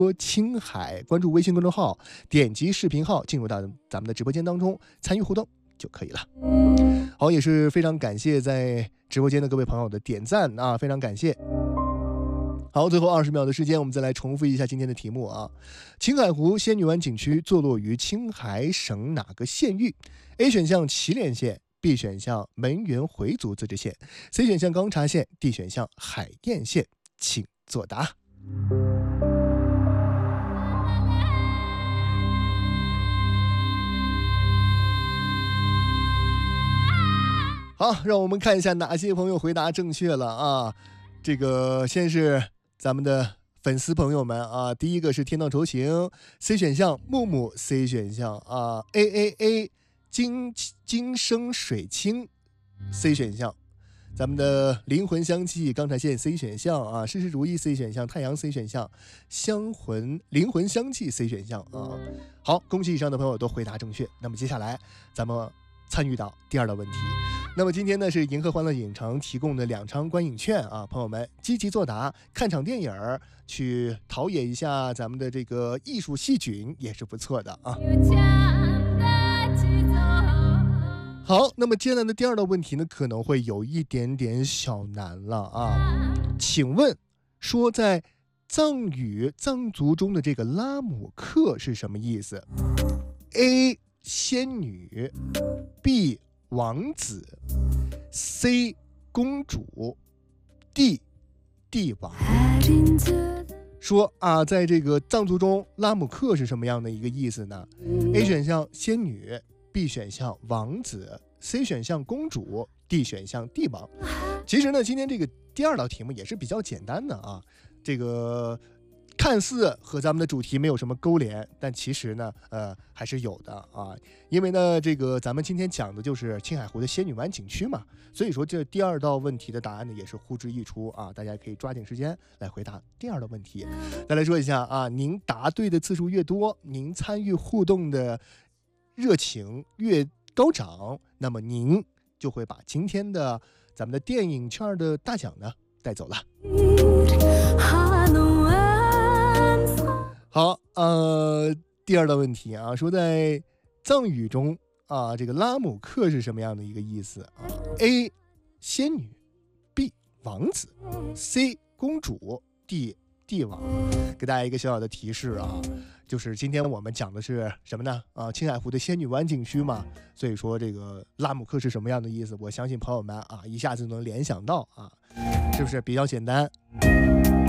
青海，关注微信公众号，点击视频号进入到咱们的直播间当中参与互动就可以了。好，也是非常感谢在直播间的各位朋友的点赞啊，非常感谢。好，最后20秒的时间，我们再来重复一下今天的题目啊。青海湖仙女湾景区坐落于青海省哪个县域 ？A 选项祁连县，B 选项门源回族自治县，C 选项钢察县，D 选项海晏县，请作答。好，让我们看一下哪些朋友回答正确了啊。这个先是咱们的粉丝朋友们啊，第一个是天道酬行 ，C 选项木木 ，C 选项啊 AAA 金生水清 ，C 选项。咱们的灵魂香气钢察县 C 选项啊，事事如意 C 选项，太阳 C 选项，灵魂香气 C 选项啊。好，恭喜以上的朋友都回答正确。那么接下来咱们参与到第二道问题。那么今天呢是银河欢乐影城提供的2张观影券啊，朋友们积极作答，看场电影去陶冶一下咱们的这个艺术细菌也是不错的啊。好，那么接下来的第二道问题呢可能会有一点点小难了啊。请问说在藏族中的这个拉姆克是什么意思？ A 仙女， B 王子， C 公主， D 帝王。说啊，在这个藏族中拉姆克是什么样的一个意思呢？ A 选项仙女， B 选项王子， C 选项公主， D 选项帝王。其实呢今天这个第二道题目也是比较简单的啊，这个看似和咱们的主题没有什么勾连，但其实呢还是有的啊。因为呢这个咱们今天讲的就是青海湖的仙女湾景区嘛，所以说这第二道问题的答案呢也是呼之欲出啊，大家可以抓紧时间来回答第二道问题。再来说一下啊，您答对的次数越多，您参与互动的热情越高涨，那么您就会把今天的咱们的电影券的大奖呢带走了。好，第二道问题啊，说在藏语中啊，这个拉姆克是什么样的一个意思啊 ？A 仙女， B 王子， C 公主， D 帝王。给大家一个小小的提示啊，就是今天我们讲的是什么呢？啊，青海湖的仙女湾景区嘛，所以说这个拉姆克是什么样的意思？我相信朋友们啊，一下子能联想到啊，是不是比较简单？